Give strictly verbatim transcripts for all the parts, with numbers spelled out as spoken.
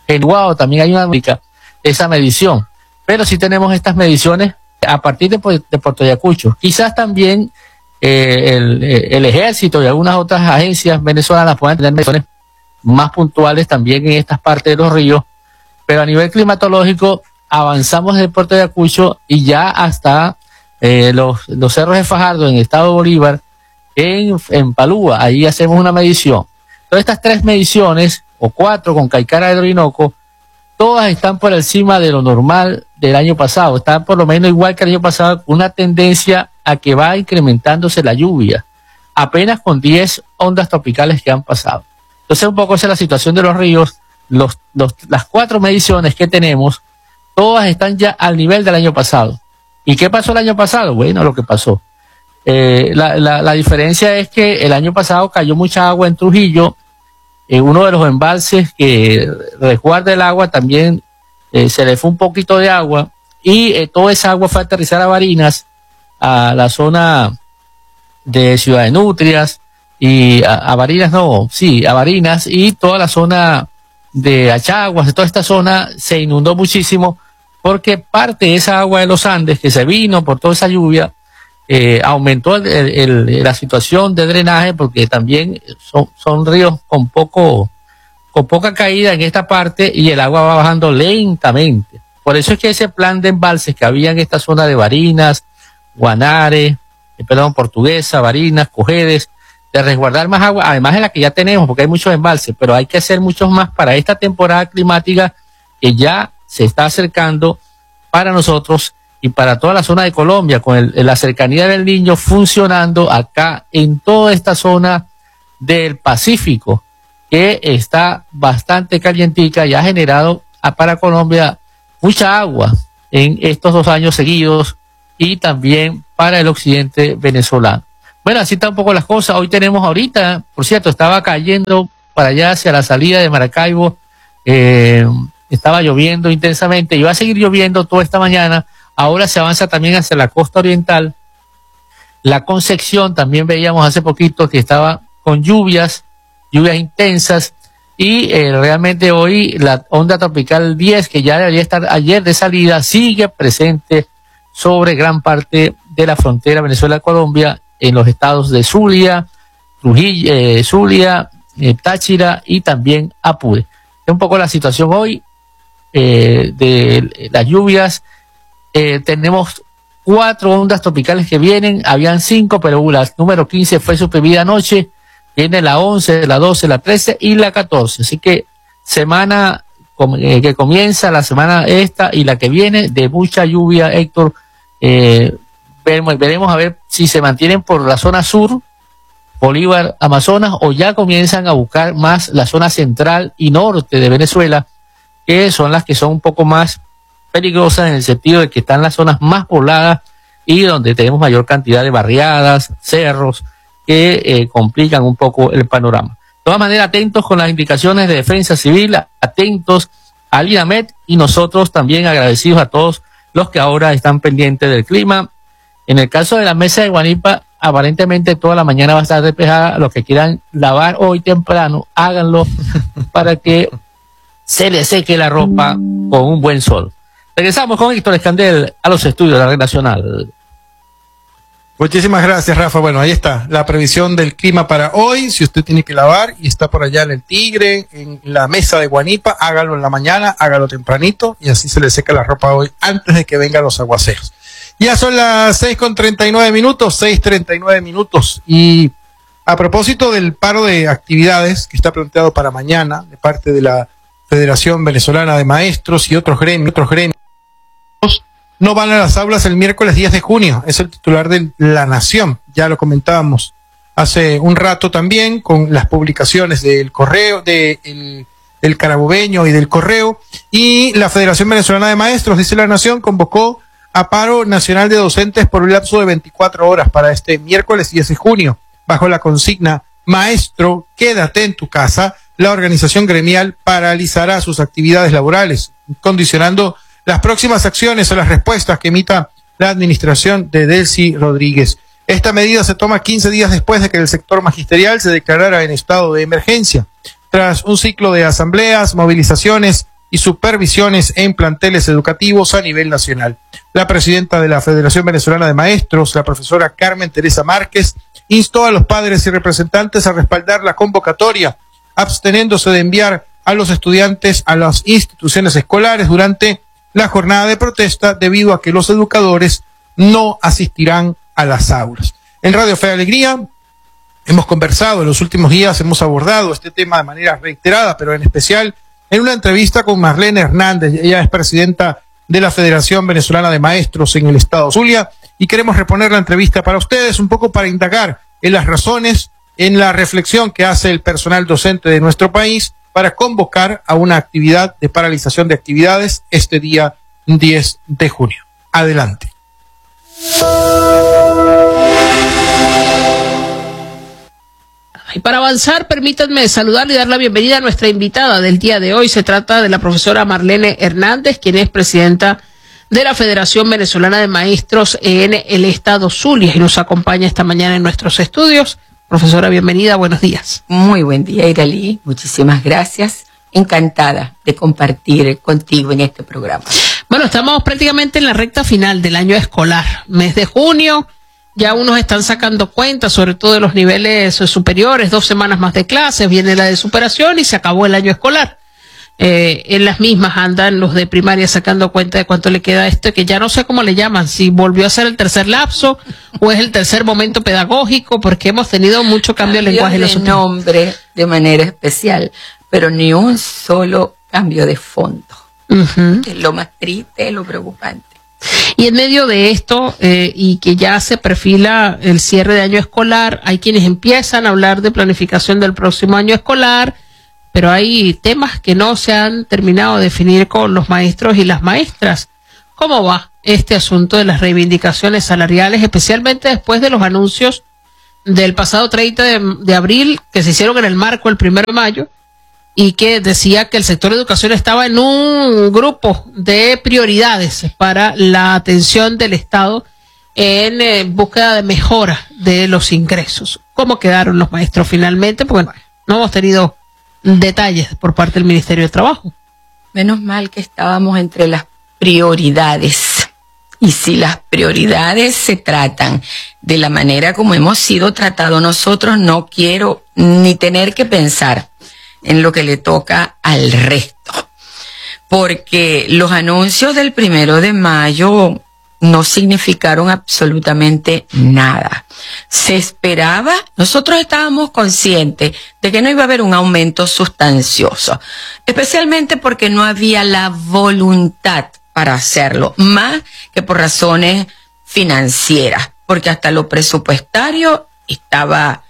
Uruguay también hay una esa medición, pero sí tenemos estas mediciones a partir de, de Puerto Ayacucho. Quizás también eh, el, el ejército y algunas otras agencias venezolanas puedan tener mediciones más puntuales también en estas partes de los ríos, pero a nivel climatológico avanzamos desde Puerto Ayacucho y ya hasta eh, los, los cerros de Fajardo en el estado de Bolívar, en, en Palúa, ahí hacemos una medición. Todas estas tres mediciones, o cuatro con Caicara de Orinoco, todas están por encima de lo normal del año pasado, están por lo menos igual que el año pasado, una tendencia a que va incrementándose la lluvia, apenas con diez ondas tropicales que han pasado. Entonces un poco esa es la situación de los ríos, los, los, las cuatro mediciones que tenemos, todas están ya al nivel del año pasado. ¿Y qué pasó el año pasado? Bueno, lo que pasó. Eh, la, la, la diferencia es que el año pasado cayó mucha agua en Trujillo, eh, uno de los embalses que resguarda el agua también eh, se le fue un poquito de agua y eh, toda esa agua fue a aterrizar a Barinas, a la zona de Ciudad de Nutrias, y a, a Barinas no, sí, a Barinas, y toda la zona de Achaguas, toda esta zona se inundó muchísimo porque parte de esa agua de los Andes que se vino por toda esa lluvia eh, aumentó el, el, el, la situación de drenaje, porque también son, son ríos con poco con poca caída en esta parte y el agua va bajando lentamente. Por eso es que ese plan de embalses que había en esta zona de Barinas, Guanare, eh, perdón, Portuguesa, Barinas, Cojedes, de resguardar más agua, además de la que ya tenemos, porque hay muchos embalses, pero hay que hacer muchos más para esta temporada climática que ya se está acercando para nosotros y para toda la zona de Colombia, con el, la cercanía del Niño funcionando acá en toda esta zona del Pacífico, que está bastante calientica y ha generado a, para Colombia mucha agua en estos dos años seguidos y también para el occidente venezolano. Bueno, así están un poco las cosas. Hoy tenemos ahorita, por cierto, estaba cayendo para allá hacia la salida de Maracaibo, eh, estaba lloviendo intensamente y va a seguir lloviendo toda esta mañana. Ahora se avanza también hacia la costa oriental. La Concepción también veíamos hace poquito que estaba con lluvias, lluvias intensas, y eh, realmente hoy la onda tropical diez, que ya debería estar ayer de salida, sigue presente sobre gran parte de la frontera Venezuela-Colombia, en los estados de Zulia, Trujillo, eh, Zulia, eh, Táchira y también Apure. Es un poco la situación hoy eh, de las lluvias. Eh, tenemos cuatro ondas tropicales que vienen, habían cinco, pero la número quince fue suprimida anoche. Viene la once, la doce, la trece y la catorce. Así que semana eh, que comienza, la semana esta y la que viene, de mucha lluvia, Héctor. Eh, veremos, veremos a ver si se mantienen por la zona sur, Bolívar, Amazonas, o ya comienzan a buscar más la zona central y norte de Venezuela, que son las que son un poco más peligrosas en el sentido de que están las zonas más pobladas y donde tenemos mayor cantidad de barriadas, cerros, que eh, complican un poco el panorama. De todas maneras, atentos con las indicaciones de Defensa Civil, atentos al INAMED, y nosotros también agradecidos a todos los que ahora están pendientes del clima. En el caso de la mesa de Guanipa, aparentemente toda la mañana va a estar despejada. Los que quieran lavar hoy temprano, háganlo para que se les seque la ropa con un buen sol. Regresamos con Héctor Escandel a los estudios de la Red Nacional. Muchísimas gracias, Rafa. Bueno, ahí está la previsión del clima para hoy. Si usted tiene que lavar y está por allá en el Tigre, en la mesa de Guanipa, hágalo en la mañana, hágalo tempranito y así se le seca la ropa hoy antes de que vengan los aguaceros. Ya son las seis con treinta y nueve minutos, seis treinta y nueve minutos. Y a propósito del paro de actividades que está planteado para mañana de parte de la Federación Venezolana de Maestros y otros gremios, otros gremios, no van a las aulas el miércoles diez de junio, es el titular de La Nación, ya lo comentábamos hace un rato también con las publicaciones del Correo, de el, del Carabobeño y del Correo, y la Federación Venezolana de Maestros, dice La Nación, convocó a paro nacional de docentes por un lapso de veinticuatro horas para este miércoles diez de junio, bajo la consigna Maestro, quédate en tu casa. La organización gremial paralizará sus actividades laborales, condicionando las próximas acciones o las respuestas que emita la administración de Delcy Rodríguez. Esta medida se toma quince días después de que el sector magisterial se declarara en estado de emergencia. Tras un ciclo de asambleas, movilizaciones y supervisiones en planteles educativos a nivel nacional. La presidenta de la Federación Venezolana de Maestros, la profesora Carmen Teresa Márquez, instó a los padres y representantes a respaldar la convocatoria, absteniéndose de enviar a los estudiantes a las instituciones escolares durante la jornada de protesta debido a que los educadores no asistirán a las aulas. En Radio Fe y Alegría hemos conversado en los últimos días, hemos abordado este tema de manera reiterada, pero en especial en una entrevista con Marlene Hernández. Ella es presidenta de la Federación Venezolana de Maestros en el estado Zulia, y queremos reponer la entrevista para ustedes, un poco para indagar en las razones, en la reflexión que hace el personal docente de nuestro país para convocar a una actividad de paralización de actividades este día diez de junio. Adelante. Y para avanzar, permítanme saludar y dar la bienvenida a nuestra invitada del día de hoy. Se trata de la profesora Marlene Hernández, quien es presidenta de la Federación Venezolana de Maestros en el estado Zulia, y nos acompaña esta mañana en nuestros estudios. Profesora, bienvenida, buenos días. Muy buen día, Iralí. Muchísimas gracias. Encantada de compartir contigo en este programa. Bueno, estamos prácticamente en la recta final del año escolar, mes de junio. Ya unos están sacando cuentas, sobre todo de los niveles superiores, dos semanas más de clases, viene la de superación y se acabó el año escolar. Eh, en las mismas andan los de primaria sacando cuenta de cuánto le queda a esto, que ya no sé cómo le llaman, si volvió a ser el tercer lapso o es el tercer momento pedagógico, porque hemos tenido mucho cambio de lenguaje en los últimos. Nombre de manera especial, pero ni un solo cambio de fondo. Uh-huh. Es lo más triste, lo preocupante. Y en medio de esto, eh, y que ya se perfila el cierre de año escolar, hay quienes empiezan a hablar de planificación del próximo año escolar, pero hay temas que no se han terminado de definir con los maestros y las maestras. ¿Cómo va este asunto de las reivindicaciones salariales, especialmente después de los anuncios del pasado treinta de abril, que se hicieron en el marco del primero de mayo, y que decía que el sector de educación estaba en un grupo de prioridades para la atención del Estado en eh, búsqueda de mejora de los ingresos? ¿Cómo quedaron los maestros finalmente? Porque bueno, no hemos tenido detalles por parte del Ministerio de Trabajo. Menos mal que estábamos entre las prioridades. Y si las prioridades se tratan de la manera como hemos sido tratados nosotros, no quiero ni tener que pensar en lo que le toca al resto, porque los anuncios del primero de mayo no significaron absolutamente nada. Se esperaba, nosotros estábamos conscientes de que no iba a haber un aumento sustancioso, especialmente porque no había la voluntad para hacerlo, más que por razones financieras, porque hasta lo presupuestario estaba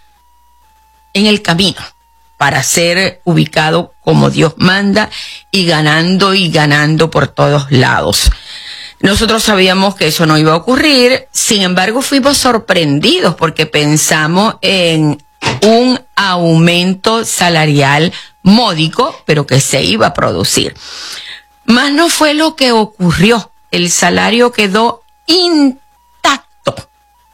en el camino para ser ubicado como Dios manda y ganando y ganando por todos lados. Nosotros sabíamos que eso no iba a ocurrir, sin embargo fuimos sorprendidos porque pensamos en un aumento salarial módico, pero que se iba a producir. Más no fue lo que ocurrió, el salario quedó intacto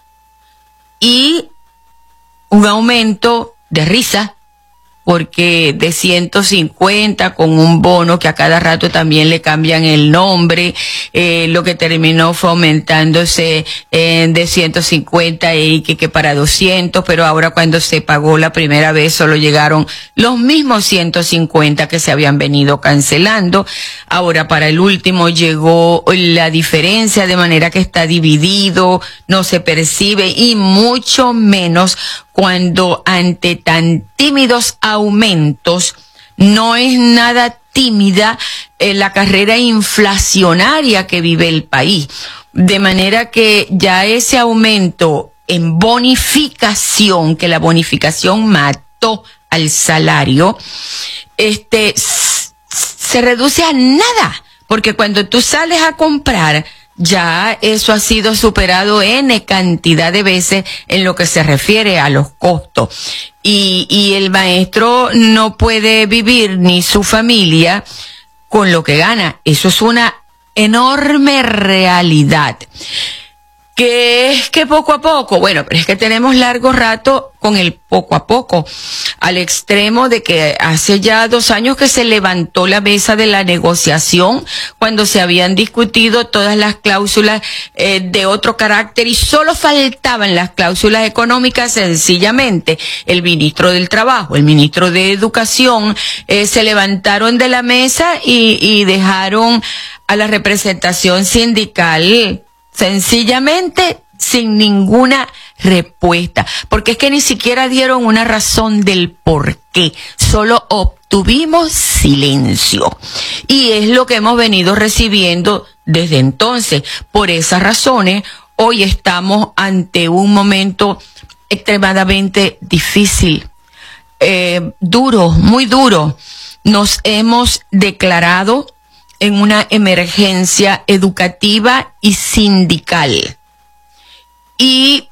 y un aumento de risa, porque de ciento cincuenta con un bono que a cada rato también le cambian el nombre, eh, lo que terminó fue aumentándose eh, de ciento cincuenta y que, que para doscientos, pero ahora cuando se pagó la primera vez solo llegaron los mismos ciento cincuenta que se habían venido cancelando. Ahora para el último llegó la diferencia, de manera que está dividido, no se percibe, y mucho menos cuando ante tan tímidos aumentos no es nada tímida eh, la carrera inflacionaria que vive el país. De manera que ya ese aumento en bonificación, que la bonificación mató al salario, este, se reduce a nada, porque cuando tú sales a comprar, ya eso ha sido superado N cantidad de veces en lo que se refiere a los costos. Y, y el maestro no puede vivir ni su familia con lo que gana. Eso es una enorme realidad. que es que poco a poco, bueno, pero es que tenemos largo rato con el poco a poco, al extremo de que hace ya dos años que se levantó la mesa de la negociación cuando se habían discutido todas las cláusulas eh, de otro carácter y solo faltaban las cláusulas económicas. Sencillamente el ministro del Trabajo, el ministro de Educación eh, se levantaron de la mesa y, y dejaron a la representación sindical sencillamente sin ninguna respuesta, porque es que ni siquiera dieron una razón del por qué, solo obtuvimos silencio. Y es lo que hemos venido recibiendo desde entonces. Por esas razones, hoy estamos ante un momento extremadamente difícil, eh, duro, muy duro. Nos hemos declarado en una emergencia educativa y sindical. Y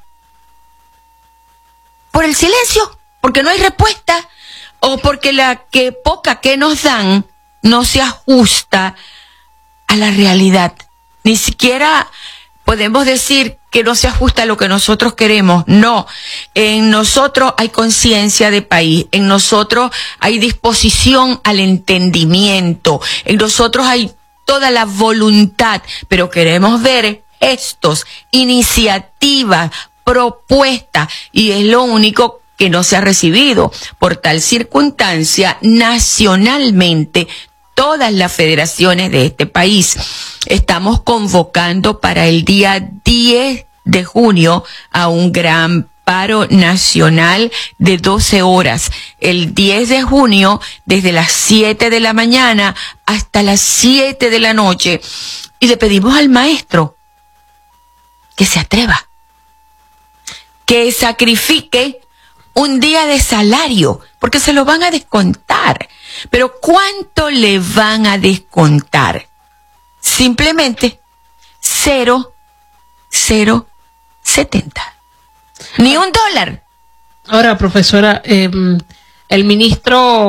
por el silencio, porque no hay respuesta, o porque la que poca que nos dan no se ajusta a la realidad. Ni siquiera podemos decir que no se ajusta a lo que nosotros queremos. No, en nosotros hay conciencia de país, en nosotros hay disposición al entendimiento, en nosotros hay toda la voluntad, pero queremos ver gestos, iniciativas, propuestas, y es lo único que no se ha recibido. Por tal circunstancia, nacionalmente, todas las federaciones de este país estamos convocando para el día diez de junio a un gran paro nacional de doce horas. El diez de junio, desde las siete de la mañana hasta las siete de la noche. Y le pedimos al maestro que se atreva, que sacrifique un día de salario, porque se lo van a descontar. Pero ¿cuánto le van a descontar? Simplemente cero, cero, setenta. Ni un dólar. Ahora, profesora, eh, el ministro